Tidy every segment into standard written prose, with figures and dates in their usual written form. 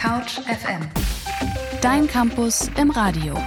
Couch FM. Dein Campus im Radio.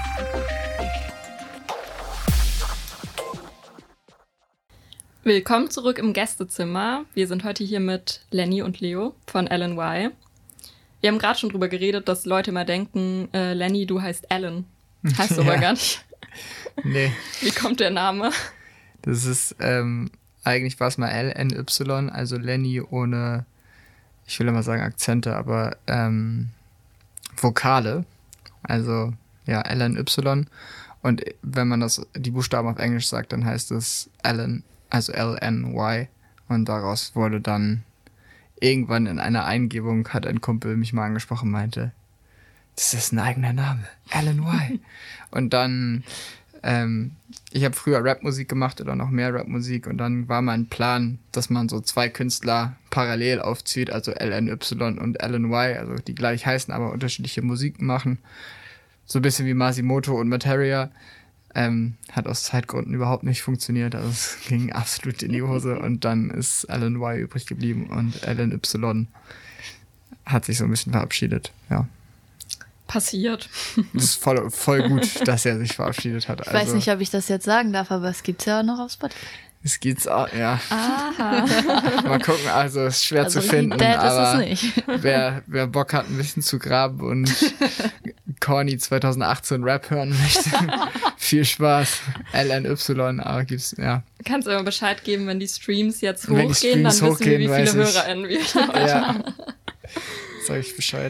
Willkommen zurück im Gästezimmer. Wir sind heute hier mit Lenny und Leo von LNY. Wir haben gerade schon drüber geredet, dass Leute immer denken, Lenny, du heißt Alan. Heißt du aber gar nicht. Nee. Wie kommt der Name? Das ist, eigentlich war es mal LNY, also Lenny ohne, ich will immer sagen Akzente, aber Vokale. Also, ja, LNY. Und wenn man die Buchstaben auf Englisch sagt, dann heißt es Alan, also LNY. Und daraus wurde dann irgendwann in einer Eingebung, hat ein Kumpel mich mal angesprochen, meinte, das ist ein eigener Name, LNY. Und dann, ich habe früher Rapmusik gemacht oder noch mehr Rapmusik und dann war mein Plan, dass man so zwei Künstler parallel aufzieht, also LNY und LNY, also die gleich heißen, aber unterschiedliche Musik machen. So ein bisschen wie Masimoto und Materia. Hat aus Zeitgründen überhaupt nicht funktioniert, also es ging absolut in die Hose und dann ist LNY übrig geblieben und LNY hat sich so ein bisschen verabschiedet, ja. Passiert. Das ist voll gut, dass er sich verabschiedet hat. Ich weiß nicht, ob ich das jetzt sagen darf, aber es gibt's ja auch noch auf Spotify. Es gibt's auch, ja. Aha. Mal gucken, also es ist schwer Also zu finden, Dad aber ist es nicht. wer Bock hat, ein bisschen zu graben und Corny 2018 Rap hören möchte, viel Spaß. LNY, aber gibt's, ja. Kannst du immer Bescheid geben, wenn die Streams jetzt Wenn die hochgehen, dann Streams wissen wir, wie hochgehen, viele weiß ich. HörerInnen wir hier heute Ja. haben. Sag ich Bescheid.